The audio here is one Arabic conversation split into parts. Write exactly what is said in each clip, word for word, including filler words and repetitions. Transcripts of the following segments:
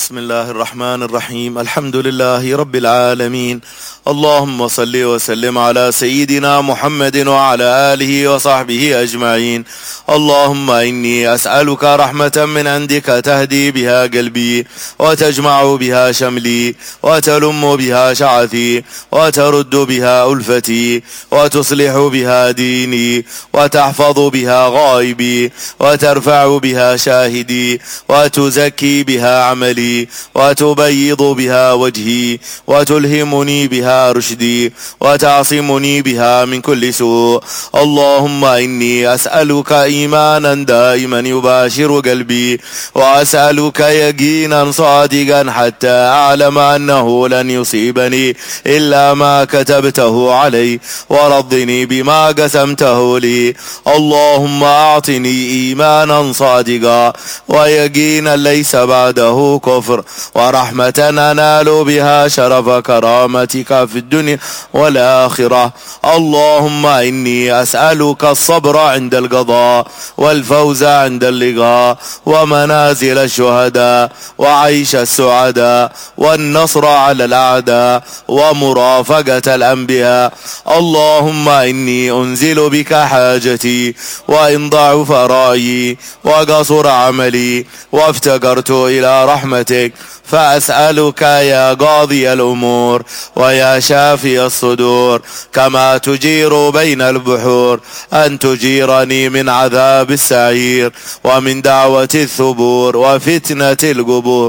بسم الله الرحمن الرحيم. الحمد لله رب العالمين. اللهم صل وسلم على سيدنا محمد وعلى آله وصحبه أجمعين. اللهم إني أسألك رحمة من عندك تهدي بها قلبي، وتجمع بها شملي، وتلم بها شعثي، وترد بها ألفتي، وتصلح بها ديني، وتحفظ بها غائبي، وترفع بها شاهدي، وتزكي بها عملي، وتبيض بها وجهي، وتلهمني بها رشدي، وتعصمني بها من كل سوء. اللهم إني أسألك إيمانا دائما يباشر قلبي، وأسألك يقينا صادقا حتى أعلم أنه لن يصيبني إلا ما كتبته علي، ورضني بما قسمته لي. اللهم أعطني إيمانا صادقا ويقينا ليس بعده كفر، ورحمة أنال بها شرف كرامتك في الدنيا والآخرة. اللهم إني أسألك الصبر عند القضاء، والفوز عند اللقاء، ومنازل الشهداء، وعيش السعداء، والنصر على الأعداء، ومرافقة الأنبياء. اللهم إني أنزل بك حاجتي، وإن ضعف رأيي وقصر عملي وافتقرت إلى رحمتك، فأسألك يا قاضي الأمور ويا شافي الصدور، كما تجير بين البحور، أن تجيرني من عذاب السعير، ومن دعوة الثبور، وفتنة القبور.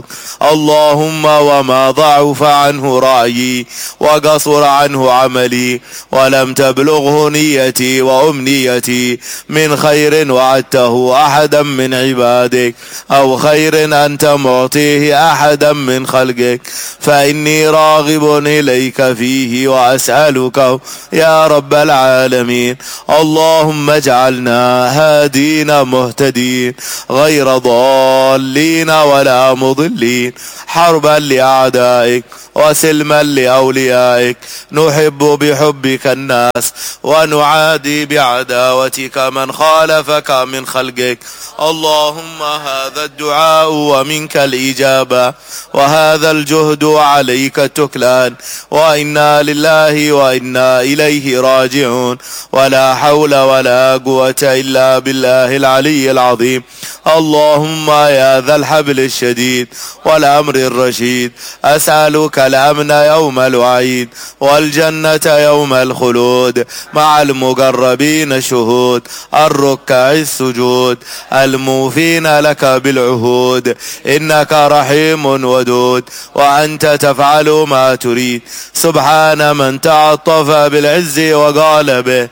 اللهم وما ضعف عنه رأيي وقصر عنه عملي، ولم تبلغه نيتي وأمنيتي من خير وعدته أحدا من عبادك، أو خير أنت معطيه أحدا من خلقك، فإني راغب إليك فيه وأسألك يا رب العالمين. اللهم اجعلنا هادين مهتدين غير ضالين ولا مضلين، حربا لأعدائك وسلما لأوليائك، نحب بحبك الناس ونعادي بعداوتك من خالفك من خلقك. اللهم هذا الدعاء ومنك الإجابة، وهذا الجهد عليك التكلان، وإنا لله وإنا إليه راجعون، ولا حول ولا قوة إلا بالله العلي العظيم. اللهم يا ذا الحبل الشديد والأمر الرشيد، أسألك الأمن يوم الوعيد، والجنة يوم الخلود، مع المقربين الشهود، الركع السجود، الموفين لك بالعهود. إنك رحيم ودود، وأنت تفعل ما تريد. سبحان من تعطف بالعز وقال به،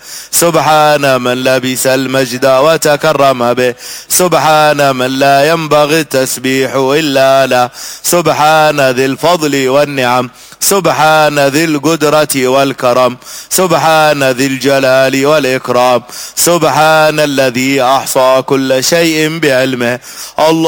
سبحان من لبس المجد وتكرم به، سبحان من لا ينبغي التسبيح إلا له، سبحان ذي الفضل والنعم، سبحان ذي القدرة والكرم، سبحان ذي الجلال والإكرام، سبحان الذي أحصى كل شيء بعلمه. الله